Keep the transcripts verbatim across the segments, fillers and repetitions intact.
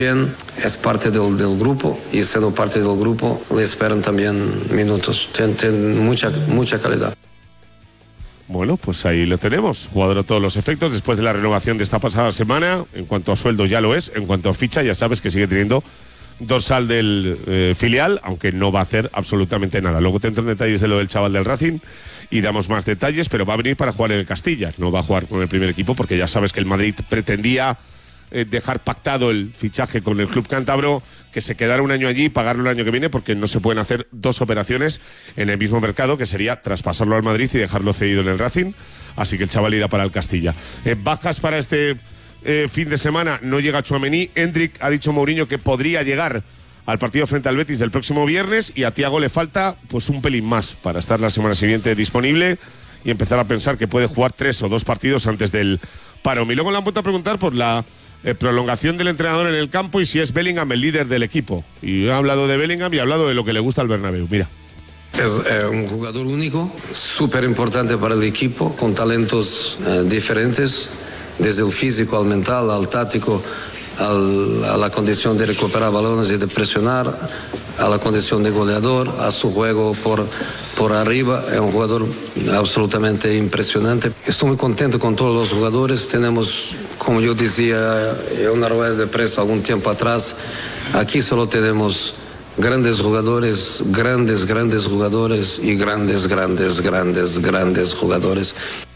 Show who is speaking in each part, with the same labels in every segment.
Speaker 1: Bien, es parte del, del grupo y siendo parte del grupo le esperan también minutos. Tiene, tiene mucha, mucha calidad.
Speaker 2: Bueno, pues ahí lo tenemos. Jugador a todos los efectos después de la renovación de esta pasada semana. En cuanto a sueldo ya lo es. En cuanto a ficha ya sabes que sigue teniendo dorsal del eh, filial, aunque no va a hacer absolutamente nada. Luego te entro en detalles de lo del chaval del Racing y damos más detalles, pero va a venir para jugar en el Castilla. No va a jugar con el primer equipo porque ya sabes que el Madrid pretendía eh, dejar pactado el fichaje con el club cántabro, que se quedara un año allí y pagarlo el año que viene, porque no se pueden hacer dos operaciones en el mismo mercado, que sería traspasarlo al Madrid y dejarlo cedido en el Racing. Así que el chaval irá para el Castilla. Eh, bajas para este eh, fin de semana, no llega Tchouaméni. Endrick, ha dicho Mourinho que podría llegar al partido frente al Betis del próximo viernes, y a Thiago le falta pues un pelín más para estar la semana siguiente disponible y empezar a pensar que puede jugar tres o dos partidos antes del parón. Y luego le han vuelto a preguntar por la Eh, prolongación del entrenador en el campo y si es Bellingham el líder del equipo. Y ha hablado de Bellingham y ha hablado de lo que le gusta al Bernabéu. Mira.
Speaker 1: Es eh, un jugador único, súper importante para el equipo, con talentos eh, diferentes, desde el físico al mental, al táctico, al, a la condición de recuperar balones y de presionar, a la condición de goleador, a su juego por, por arriba. Es un jugador absolutamente impresionante. Estoy muy contento con todos los jugadores. Tenemos, como yo decía en una rueda de prensa algún tiempo atrás, aquí solo tenemos grandes jugadores, grandes, grandes jugadores y grandes, grandes, grandes, grandes jugadores.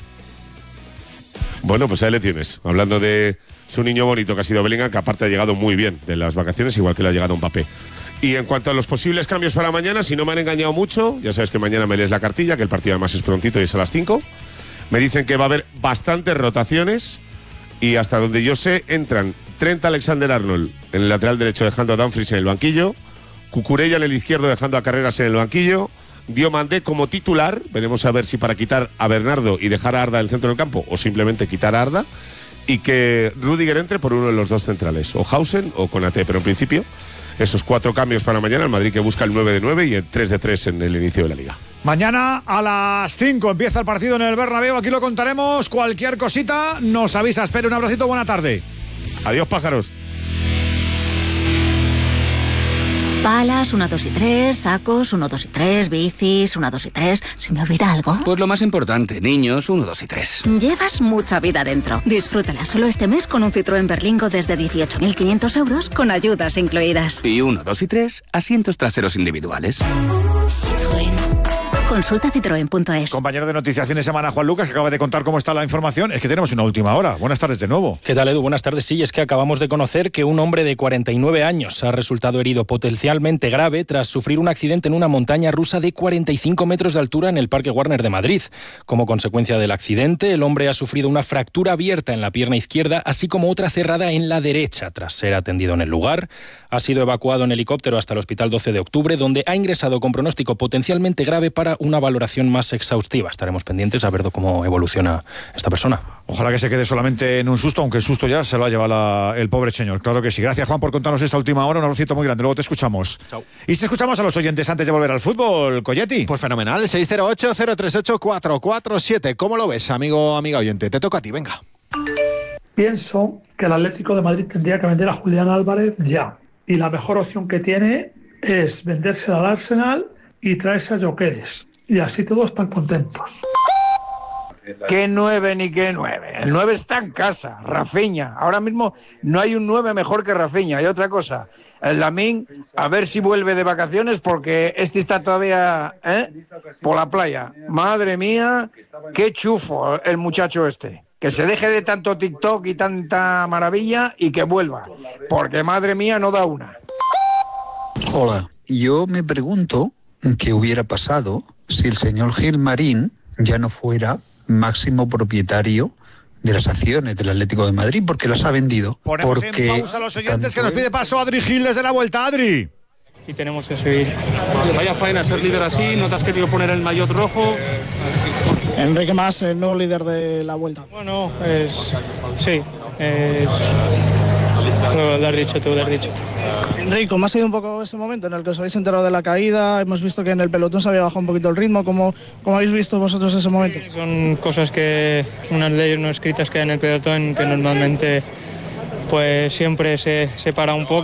Speaker 2: Bueno, pues ahí le tienes, hablando de su niño bonito que ha sido Bellingham, que aparte ha llegado muy bien de las vacaciones, igual que le ha llegado Mbappé. Y en cuanto a los posibles cambios para mañana, si no me han engañado mucho, ya sabes que mañana me lees la cartilla, que el partido además es prontito y es a las cinco. Me dicen que va a haber bastantes rotaciones y hasta donde yo sé entran Trent Alexander-Arnold en el lateral derecho dejando a Dumfries en el banquillo, Cucurella en el izquierdo dejando a Carreras en el banquillo, Diomandé como titular, veremos a ver si para quitar a Bernardo y dejar a Arda en el centro del campo o simplemente quitar a Arda, y que Rüdiger entre por uno de los dos centrales, o Hausen o Konaté, pero en principio esos cuatro cambios para mañana. El Madrid que busca el nueve de nueve y el tres de tres en el inicio de la Liga.
Speaker 3: Mañana a las cinco empieza el partido en el Bernabéu, aquí lo contaremos. Cualquier cosita nos avisas. Pero un abracito, buena tarde.
Speaker 2: Adiós, pájaros.
Speaker 4: Palas, uno, dos y tres, sacos, uno, dos y tres, bicis, uno, dos y tres. ¿Se me olvida algo?
Speaker 5: Pues lo más importante, niños, uno, dos y tres.
Speaker 4: Llevas mucha vida dentro. Disfrútala solo este mes con un Citroën Berlingo desde dieciocho mil quinientos euros con ayudas incluidas.
Speaker 5: Y uno, dos y tres, asientos traseros individuales.
Speaker 4: Citroën. Consulta citroen punto es.
Speaker 3: Compañero de Noticias Fin de Semana, Juan Lucas, que acaba de contar cómo está la información. Es que tenemos una última hora. Buenas tardes de nuevo.
Speaker 6: ¿Qué tal, Edu? Buenas tardes. Sí, es que acabamos de conocer que un hombre de cuarenta y nueve años ha resultado herido potencialmente grave tras sufrir un accidente en una montaña rusa de cuarenta y cinco metros de altura en el Parque Warner de Madrid. Como consecuencia del accidente, el hombre ha sufrido una fractura abierta en la pierna izquierda, así como otra cerrada en la derecha. Tras ser atendido en el lugar, ha sido evacuado en helicóptero hasta el Hospital doce de octubre, donde ha ingresado con pronóstico potencialmente grave para una valoración más exhaustiva. Estaremos pendientes a ver cómo evoluciona esta persona.
Speaker 3: Ojalá que se quede solamente en un susto, aunque el susto ya se lo ha llevado la, el pobre señor. Claro que sí. Gracias, Juan, por contarnos esta última hora. Un abracito muy grande. Luego te escuchamos.
Speaker 6: Chao.
Speaker 3: Y si escuchamos a los oyentes antes de volver al fútbol, Colletti.
Speaker 7: Pues fenomenal. seis cero ocho, cero tres ocho, cuatro cuatro siete. ¿Cómo lo ves, amigo, amiga oyente? Te toca a ti, venga.
Speaker 8: Pienso que el Atlético de Madrid tendría que vender a Julián Álvarez ya. Y la mejor opción que tiene es venderse al Arsenal y traerse a Gyökeres. Y así todos están contentos.
Speaker 9: ¿Qué nueve ni qué nueve? El nueve está en casa, Rafinha. Ahora mismo no hay un nueve mejor que Rafinha. Y otra cosa, el Lamine, a ver si vuelve de vacaciones porque este está todavía ¿eh? por la playa. Madre mía, qué chufo el muchacho este. Que se deje de tanto TikTok y tanta maravilla y que vuelva. Porque madre mía no da una.
Speaker 10: Hola, yo me pregunto qué hubiera pasado si el señor Gilmarín ya no fuera máximo propietario de las acciones del Atlético de Madrid, porque las ha vendido.
Speaker 3: Ponemos
Speaker 10: porque
Speaker 3: en pausa a los oyentes que nos pide paso Adri Gil desde la vuelta. Adri.
Speaker 11: Y tenemos que seguir. Vaya faena ser líder así, ¿no te has querido poner el maillot rojo?
Speaker 12: Enrique Mas, el nuevo líder de la vuelta.
Speaker 11: Bueno, es... sí, es... No, lo has dicho tú, lo has dicho tú.
Speaker 12: Enrique, ¿cómo ha sido un poco ese momento en el que os habéis enterado de la caída? Hemos visto que en el pelotón se había bajado un poquito el ritmo. ¿Cómo, cómo habéis visto vosotros ese momento?
Speaker 11: Son cosas que, unas leyes no escritas que hay en el pelotón que normalmente pues siempre se, se para un poco.